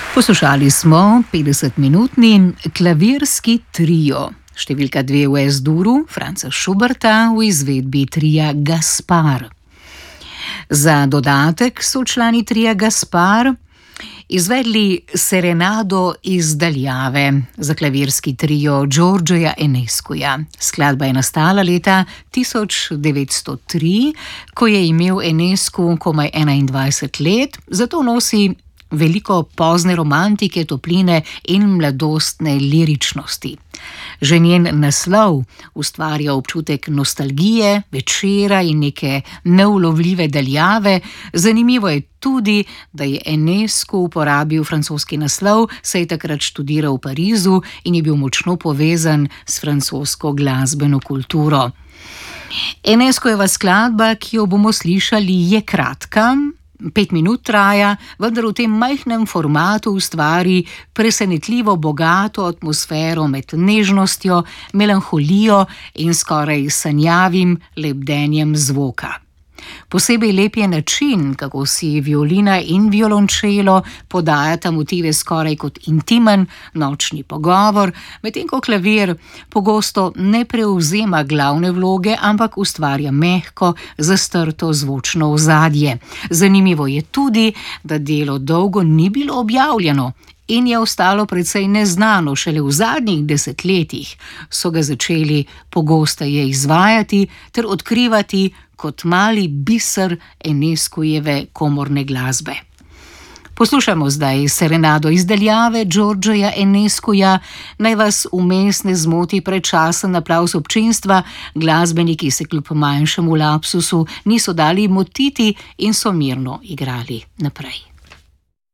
Poslušali smo 50-minutni klavirski trio, številka 2 v S-duru Franca Schuberta v izvedbi tria Gaspar. Za dodatek so člani tria Gaspar izvedli serenado iz daljave za klavirski trio Georgeja Enescuja. Skladba je nastala leta 1903, ko je imel Enescu komaj 21 let, zato nosi veliko pozne romantike, topline in mladostne liričnosti. Že njen naslov ustvarja občutek nostalgije, večera in neke neulovljive daljave. Zanimivo je tudi, da je Enescu uporabil francoski naslov, saj je takrat študiral v Parizu in je bil močno povezan s francosko glasbeno kulturo. Enescujeva skladba, ki jo bomo slišali, je kratka, 5 minut traja, vendar v tem majhnem formatu ustvari presenetljivo bogato atmosfero med nežnostjo, melanholijo in skoraj sanjavim lebdenjem zvoka. Posebej lep je način, kako si violina in violončelo podajata motive skoraj kot intimen nočni pogovor, medtem ko klavir pogosto ne prevzema glavne vloge, ampak ustvarja mehko, zastrto zvočno ozadje. Zanimivo je tudi, da delo dolgo ni bilo objavljeno in je ostalo precej neznano. Šele v zadnjih desetletjih so ga začeli pogosteje izvajati ter odkrivati kot mali biser Enescujeve komorne glasbe. Poslušamo zdaj serenado iz daljave Georgeja Enescuja. Naj vas vmes ne zmoti predčasen aplavz občinstva. Glasbeniki se kljub manjšemu lapsusu niso dali motiti in so mirno igrali naprej.